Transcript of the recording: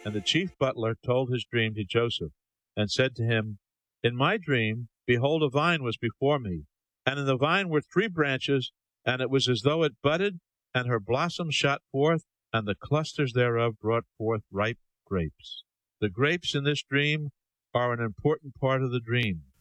And the chief butler told his dream to Joseph, and said to him, In my dream, behold, a vine was before me, and in the vine were 3 branches, and it was as though it budded, and her blossoms shot forth, and the clusters thereof brought forth ripe grapes. The grapes in this dream are an important part of the dream.